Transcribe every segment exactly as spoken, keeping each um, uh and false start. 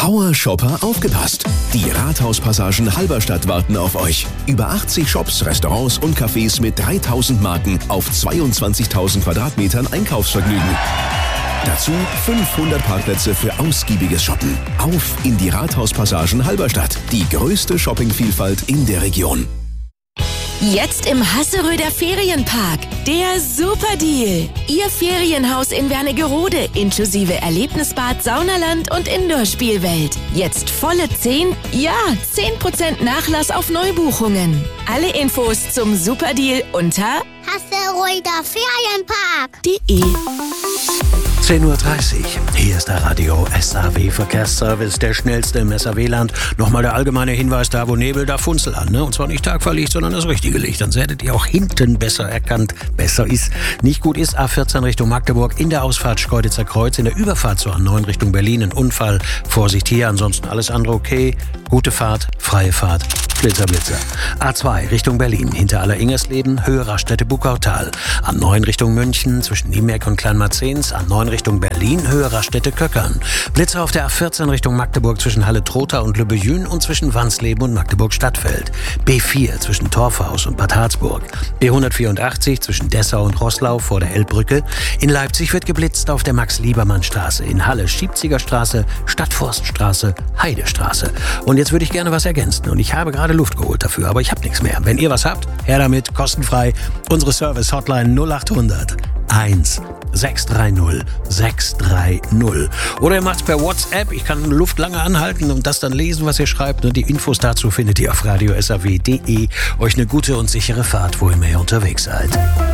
Power-Shopper, aufgepasst! Die Rathauspassagen Halberstadt warten auf euch. Über achtzig Shops, Restaurants und Cafés mit dreitausend Marken auf zweiundzwanzigtausend Quadratmetern Einkaufsvergnügen. Dazu fünfhundert Parkplätze für ausgiebiges Shoppen. Auf in die Rathauspassagen Halberstadt. Die größte Shoppingvielfalt in der Region. Jetzt im Hasseröder Ferienpark. Der Superdeal. Ihr Ferienhaus in Wernigerode inklusive Erlebnisbad, Saunaland und Indoor-Spielwelt. Jetzt volle zehn, ja, zehn Prozent Nachlass auf Neubuchungen. Alle Infos zum Superdeal unter Hasseröder Ferienpark punkt de. zehn Uhr dreißig. Hier ist der Radio S A W Verkehrsservice, der schnellste im S A W-Land. Nochmal der allgemeine Hinweis, da wo Nebel, da Funzel an. Ne? Und zwar nicht Tagfahrlicht, sondern das richtige Licht. Dann werdet ihr auch hinten besser erkannt. Besser ist, nicht gut ist, A vierzehn Richtung Magdeburg in der Ausfahrt Schkeuditzer Kreuz, in der Überfahrt zur A neun Richtung Berlin. Ein Unfall, Vorsicht hier, ansonsten alles andere okay. Gute Fahrt, freie Fahrt. Blitzer, Blitzer. A zwei Richtung Berlin, hinter Aller-Ingersleben, Höhe Raststätte Buckautal. A neun Richtung München, zwischen Niemerk und Kleinmarzens. A neun Richtung Berlin, Höhe Raststätte Köckern. Blitzer auf der A vierzehn Richtung Magdeburg zwischen Halle-Trotha und Lübbejün und zwischen Wansleben und Magdeburg-Stadtfeld. B vier zwischen Torfhaus und Bad Harzburg. B hundertvierundachtzig zwischen Dessau und Roßlau vor der Elbbrücke. In Leipzig wird geblitzt auf der Max-Liebermann-Straße. In Halle Schiebziegerstraße, Stadtforststraße, Heidestraße. Und jetzt würde ich gerne was ergänzen. Und ich habe gerade Luft geholt dafür, aber ich habe nichts mehr. Wenn ihr was habt, her damit, kostenfrei. Unsere Service-Hotline null acht hundert eins sechs drei null sechs drei null. Oder ihr macht es per WhatsApp. Ich kann Luft lange anhalten und das dann lesen, was ihr schreibt. Und die Infos dazu findet ihr auf radio s a w punkt de. Euch eine gute und sichere Fahrt, wo ihr mehr unterwegs seid.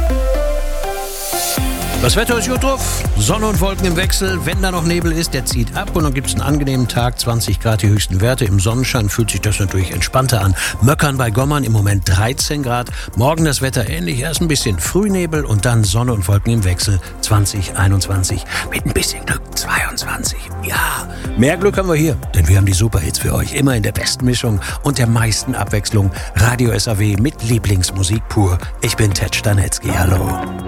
Das Wetter ist gut drauf. Sonne und Wolken im Wechsel. Wenn da noch Nebel ist, der zieht ab und dann gibt es einen angenehmen Tag. zwanzig Grad die höchsten Werte. Im Sonnenschein fühlt sich das natürlich entspannter an. Möckern bei Gommern im Moment dreizehn Grad. Morgen das Wetter ähnlich. Erst ein bisschen Frühnebel und dann Sonne und Wolken im Wechsel. zwanzig, einundzwanzig. Mit ein bisschen Glück zweiundzwanzig. Ja, mehr Glück haben wir hier. Denn wir haben die Superhits für euch. Immer in der besten Mischung und der meisten Abwechslung. Radio S A W mit Lieblingsmusik pur. Ich bin Ted Stanetzky. Hallo.